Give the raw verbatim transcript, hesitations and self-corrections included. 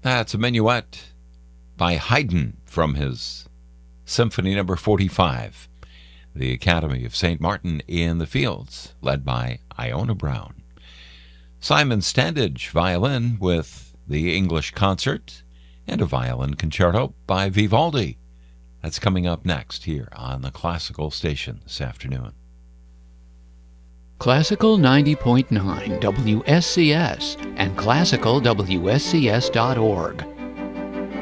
That's a minuet by Haydn from his Symphony Number forty-five, the Academy of Saint Martin in the Fields, led by Iona Brown. Simon Standage, violin with the English Concert, and a violin concerto by Vivaldi. That's coming up next here on the Classical Station this afternoon. Classical ninety point nine W S C S and classical W S C S dot org.